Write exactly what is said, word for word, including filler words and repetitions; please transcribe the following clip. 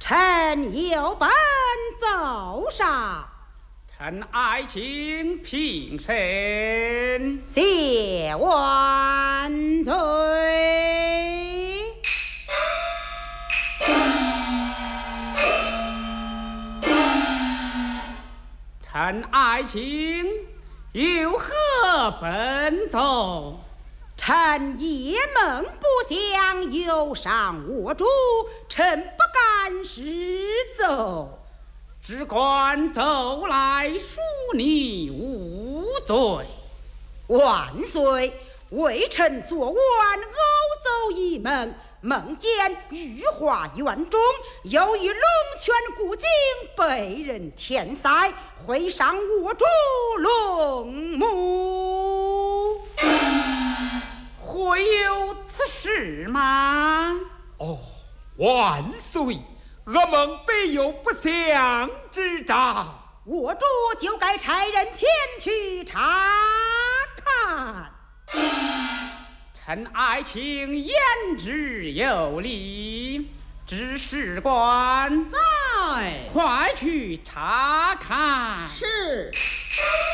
臣有本奏上。 臣爱卿平身， 谢万岁。 臣爱卿有何本奏？ 臣夜梦不详，忧伤卧主，臣不敢失奏。 只管奏来，恕你无罪。 万岁！微臣昨晚偶奏一梦，梦见御花园中有一龙泉古井被人填塞，会上卧主龙母。 会有此事吗？ 哦，万岁！噩梦必有不祥之兆， 我主就该差人前去查看。 臣爱卿言之有理，知事官在， 快去查看。 是。